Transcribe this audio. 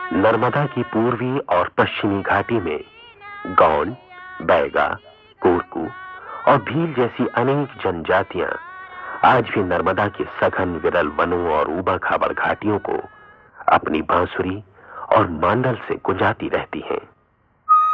नर्मदा की पूर्वी और पश्चिमी घाटी में गौंड, बैगा, कोरकू और भील जैसी अनेक जनजातियां आज भी नर्मदा के सघन विरल वनों और ऊबड़ खाबड़ घाटियों को अपनी बांसुरी और मांडल से गुंजाती रहती हैं।